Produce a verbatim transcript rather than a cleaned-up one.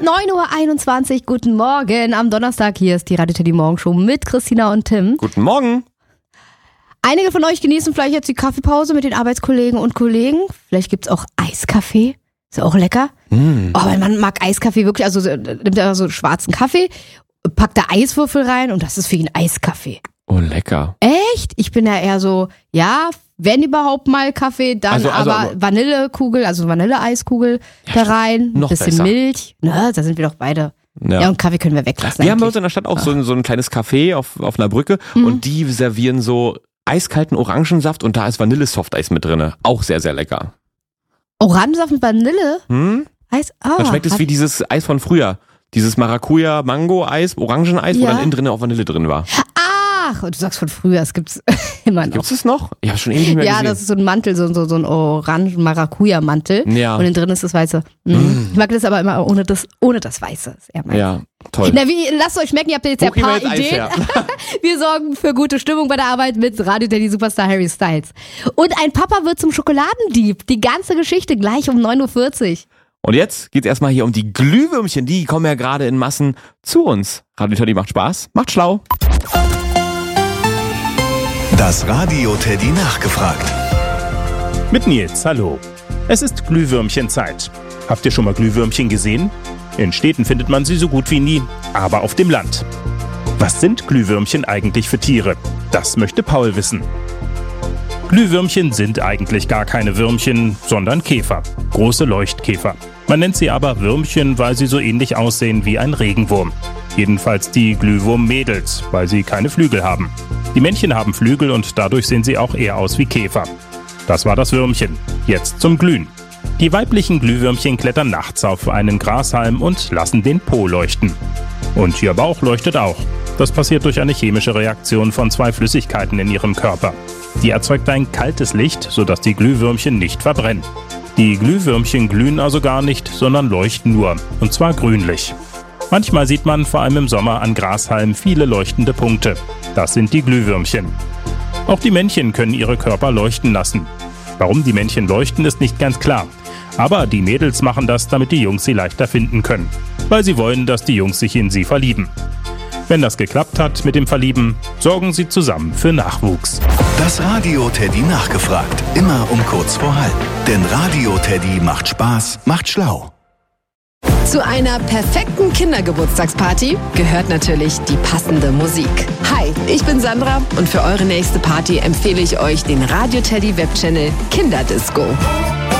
neun Uhr einundzwanzig, guten Morgen. Am Donnerstag, hier ist die Radio Teddy Morgenshow mit Christina und Tim. Guten Morgen. Einige von euch genießen vielleicht jetzt die Kaffeepause mit den Arbeitskollegen und Kollegen. Vielleicht gibt's auch Eiskaffee. Ist ja auch lecker. Mm. Oh, mein Mann mag Eiskaffee wirklich. Also nimmt er so schwarzen Kaffee, packt da Eiswürfel rein und das ist für ihn Eiskaffee. Oh, lecker. Echt? Ich bin ja eher so, ja, wenn überhaupt mal Kaffee, dann also, also, aber aber Vanillekugel, also Vanilleeiskugel ja, da rein, ein bisschen besser. Milch. Na, da sind wir doch beide. Ja, ja und Kaffee können wir weglassen. Wir eigentlich. haben bei uns in der Stadt auch so ein, so ein kleines Café auf, auf einer Brücke mhm. und die servieren so eiskalten Orangensaft und da ist Vanille-Softeis mit drin. Auch sehr, sehr lecker. Orangensaft mit Vanille? Hm? Eis? Ah, dann schmeckt es wie dieses Eis von früher. Dieses Maracuja-Mango-Eis, Orangeneis, ja. wo dann innen drin auch Vanille drin war. Ach, du sagst von früher, es gibt's immer noch. Gibt's es noch? Ich habe schon ewig nicht mehr ja, gesehen. Ja, das ist so ein Mantel, so, so, so ein orangen-Maracuja-Mantel. Ja. Und innen drin ist das Weiße. Mhm. Mm. Ich mag das aber immer ohne das, ohne das Weiße. Ist eher meins. Ja, toll. Na, wie, lasst euch schmecken, ihr habt jetzt ja ein paar jetzt Ideen. Eis, ja. Wir sorgen für gute Stimmung bei der Arbeit mit Radio Teddy Superstar Harry Styles. Und ein Papa wird zum Schokoladendieb. Die ganze Geschichte gleich um neun Uhr vierzig. Und jetzt geht's erstmal hier um die Glühwürmchen. Die kommen ja gerade in Massen zu uns. Radio Teddy macht Spaß, macht schlau. Das Radio Teddy nachgefragt. Mit Nils, hallo. Es ist Glühwürmchenzeit. Habt ihr schon mal Glühwürmchen gesehen? In Städten findet man sie so gut wie nie, aber auf dem Land. Was sind Glühwürmchen eigentlich für Tiere? Das möchte Paul wissen. Glühwürmchen sind eigentlich gar keine Würmchen, sondern Käfer. Große Leuchtkäfer. Man nennt sie aber Würmchen, weil sie so ähnlich aussehen wie ein Regenwurm. Jedenfalls die Glühwurm-Mädels, weil sie keine Flügel haben. Die Männchen haben Flügel und dadurch sehen sie auch eher aus wie Käfer. Das war das Würmchen. Jetzt zum Glühen. Die weiblichen Glühwürmchen klettern nachts auf einen Grashalm und lassen den Po leuchten. Und ihr Bauch leuchtet auch. Das passiert durch eine chemische Reaktion von zwei Flüssigkeiten in ihrem Körper. Die erzeugt ein kaltes Licht, sodass die Glühwürmchen nicht verbrennen. Die Glühwürmchen glühen also gar nicht, sondern leuchten nur, und zwar grünlich. Manchmal sieht man vor allem im Sommer an Grashalmen viele leuchtende Punkte. Das sind die Glühwürmchen. Auch die Männchen können ihre Körper leuchten lassen. Warum die Männchen leuchten, ist nicht ganz klar. Aber die Mädels machen das, damit die Jungs sie leichter finden können. Weil sie wollen, dass die Jungs sich in sie verlieben. Wenn das geklappt hat mit dem Verlieben, sorgen sie zusammen für Nachwuchs. Das Radio Teddy nachgefragt. Immer um kurz vor halb. Denn Radio Teddy macht Spaß, macht schlau. Zu einer perfekten Kindergeburtstagsparty gehört natürlich die passende Musik. Hi, ich bin Sandra und für eure nächste Party empfehle ich euch den Radio Teddy Webchannel Kinderdisco.